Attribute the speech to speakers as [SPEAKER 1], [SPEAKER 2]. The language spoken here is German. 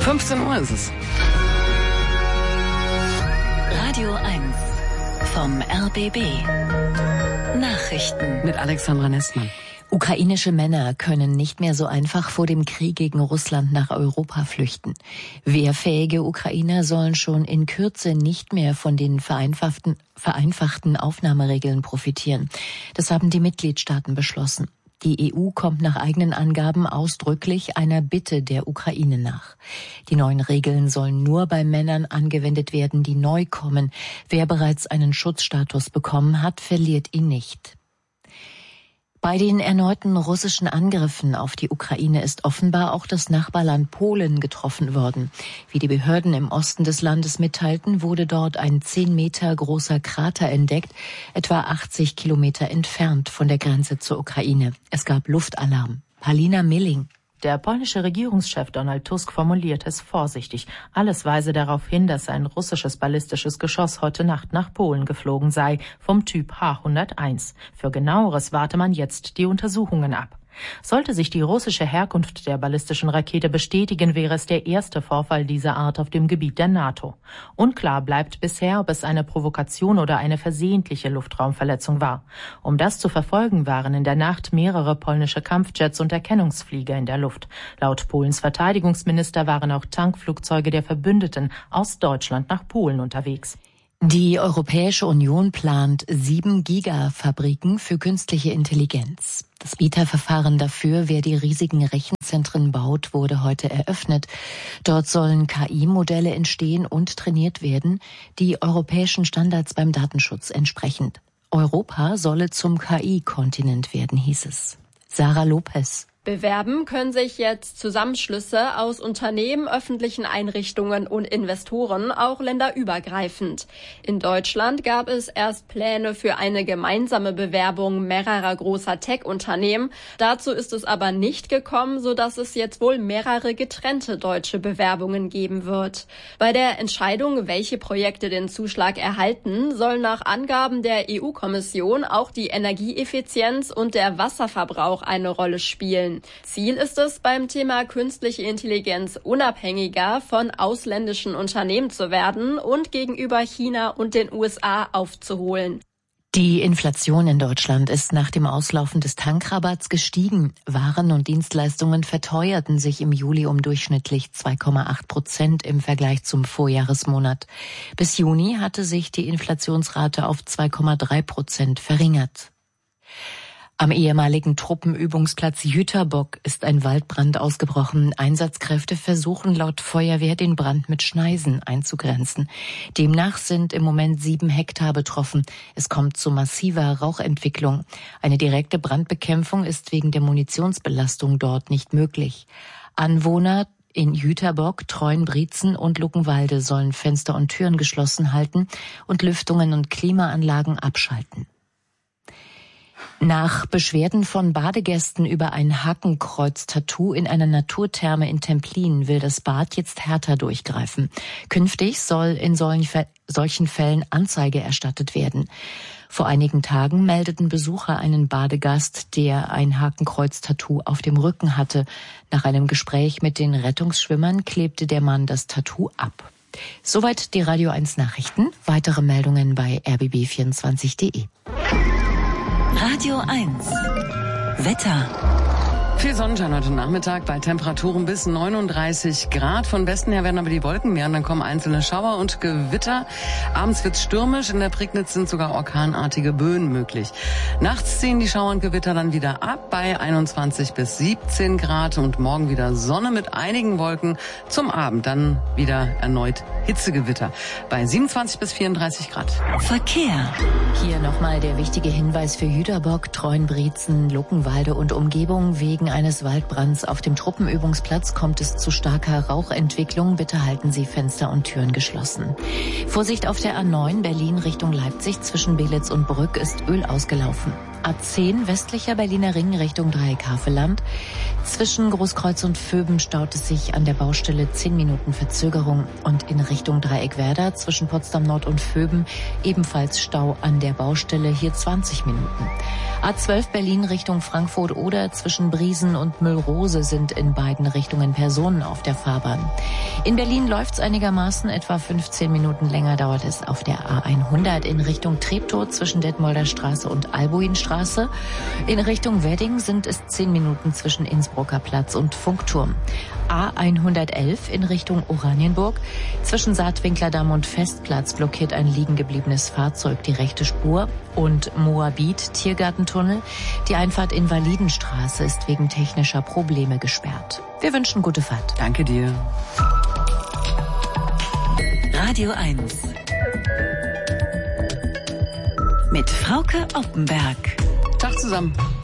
[SPEAKER 1] 15 Uhr ist es.
[SPEAKER 2] Radio 1 vom RBB. Nachrichten
[SPEAKER 1] Mit Alexandra Nestmann.
[SPEAKER 3] Ukrainische Männer können nicht mehr so einfach vor dem Krieg gegen Russland nach Europa flüchten. Wehrfähige Ukrainer sollen schon in Kürze nicht mehr von den vereinfachten Aufnahmeregeln profitieren. Das haben die Mitgliedstaaten beschlossen. Die EU kommt nach eigenen Angaben ausdrücklich einer Bitte der Ukraine nach. Die neuen Regeln sollen nur bei Männern angewendet werden, die neu kommen. Wer bereits einen Schutzstatus bekommen hat, verliert ihn nicht. Bei den erneuten russischen Angriffen auf die Ukraine ist offenbar auch das Nachbarland Polen getroffen worden. Wie die Behörden im Osten des Landes mitteilten, wurde dort ein 10 Meter großer Krater entdeckt, etwa 80 Kilometer entfernt von der Grenze zur Ukraine. Es gab Luftalarm. Palina Milling.
[SPEAKER 4] Der polnische Regierungschef Donald Tusk formuliert es vorsichtig. Alles weise darauf hin, dass ein russisches ballistisches Geschoss heute Nacht nach Polen geflogen sei, vom Typ H-101. Für Genaueres warte man jetzt die Untersuchungen ab. Sollte sich die russische Herkunft der ballistischen Rakete bestätigen, wäre es der erste Vorfall dieser Art auf dem Gebiet der NATO. Unklar bleibt bisher, ob es eine Provokation oder eine versehentliche Luftraumverletzung war. Um das zu verfolgen, waren in der Nacht mehrere polnische Kampfjets und Erkennungsflieger in der Luft. Laut Polens Verteidigungsminister waren auch Tankflugzeuge der Verbündeten aus Deutschland nach Polen unterwegs.
[SPEAKER 3] Die Europäische Union plant 7 Gigafabriken für künstliche Intelligenz. Das Bieterverfahren dafür, wer die riesigen Rechenzentren baut, wurde heute eröffnet. Dort sollen KI-Modelle entstehen und trainiert werden, die europäischen Standards beim Datenschutz entsprechend. Europa solle zum KI-Kontinent werden, hieß es. Sarah Lopez.
[SPEAKER 5] Bewerben können sich jetzt Zusammenschlüsse aus Unternehmen, öffentlichen Einrichtungen und Investoren, auch länderübergreifend. In Deutschland gab es erst Pläne für eine gemeinsame Bewerbung mehrerer großer Tech-Unternehmen. Dazu ist es aber nicht gekommen, sodass es jetzt wohl mehrere getrennte deutsche Bewerbungen geben wird. Bei der Entscheidung, welche Projekte den Zuschlag erhalten, sollen nach Angaben der EU-Kommission auch die Energieeffizienz und der Wasserverbrauch eine Rolle spielen. Ziel ist es, beim Thema künstliche Intelligenz unabhängiger von ausländischen Unternehmen zu werden und gegenüber China und den USA aufzuholen.
[SPEAKER 3] Die Inflation in Deutschland ist nach dem Auslaufen des Tankrabatts gestiegen. Waren und Dienstleistungen verteuerten sich im Juli um durchschnittlich 2,8% im Vergleich zum Vorjahresmonat. Bis Juni hatte sich die Inflationsrate auf 2,3% verringert. Am ehemaligen Truppenübungsplatz Jüterbock ist ein Waldbrand ausgebrochen. Einsatzkräfte versuchen laut Feuerwehr, den Brand mit Schneisen einzugrenzen. Demnach sind im Moment 7 Hektar betroffen. Es kommt zu massiver Rauchentwicklung. Eine direkte Brandbekämpfung ist wegen der Munitionsbelastung dort nicht möglich. Anwohner in Jüterbock, Treuenbrietzen und Luckenwalde sollen Fenster und Türen geschlossen halten und Lüftungen und Klimaanlagen abschalten. Nach Beschwerden von Badegästen über ein Hakenkreuz-Tattoo in einer Naturtherme in Templin will das Bad jetzt härter durchgreifen. Künftig soll in solchen Fällen Anzeige erstattet werden. Vor einigen Tagen meldeten Besucher einen Badegast, der ein Hakenkreuz-Tattoo auf dem Rücken hatte. Nach einem Gespräch mit den Rettungsschwimmern klebte der Mann das Tattoo ab. Soweit die Radio 1 Nachrichten. Weitere Meldungen bei rbb24.de.
[SPEAKER 2] Radio 1 Wetter.
[SPEAKER 1] Viel Sonnenschein heute Nachmittag bei Temperaturen bis 39 Grad. Von Westen her werden aber die Wolken mehr und dann kommen einzelne Schauer und Gewitter. Abends wird's stürmisch. In der Prignitz sind sogar orkanartige Böen möglich. Nachts ziehen die Schauer und Gewitter dann wieder ab bei 21 bis 17 Grad und morgen wieder Sonne mit einigen Wolken. Zum Abend dann wieder erneut Hitzegewitter bei 27 bis 34 Grad.
[SPEAKER 2] Verkehr.
[SPEAKER 3] Hier nochmal der wichtige Hinweis für Jüterbock, Treuenbrietzen, Luckenwalde und Umgebung. Wegen eines Waldbrands auf dem Truppenübungsplatz kommt es zu starker Rauchentwicklung. Bitte halten Sie Fenster und Türen geschlossen. Vorsicht auf der A9 Berlin Richtung Leipzig zwischen Belitz und Brück ist Öl ausgelaufen. A10 westlicher Berliner Ring Richtung Dreieck Havelland. Zwischen Großkreuz und Vöben staut es sich an der Baustelle 10 Minuten Verzögerung und in Richtung Dreieck Werder zwischen Potsdam Nord und Vöben ebenfalls Stau an der Baustelle, hier 20 Minuten. A12 Berlin Richtung Frankfurt oder zwischen Briesen und Müllrose sind in beiden Richtungen Personen auf der Fahrbahn. In Berlin läuft's einigermaßen, etwa 15 Minuten länger dauert es auf der A100 in Richtung Treptow zwischen Detmolder Straße und Albuinstraße. In Richtung Wedding sind es 10 Minuten zwischen Innsbrucker Platz und Funkturm. A111 in Richtung Oranienburg. Zwischen Saatwinklerdamm und Festplatz blockiert ein liegen gebliebenes Fahrzeug die rechte Spur. Und Moabit Tiergartentunnel. Die Einfahrt Invalidenstraße ist wegen technischer Probleme gesperrt. Wir wünschen gute Fahrt.
[SPEAKER 1] Danke dir.
[SPEAKER 2] Radio 1 mit Frauke Oppenberg.
[SPEAKER 1] Tag zusammen.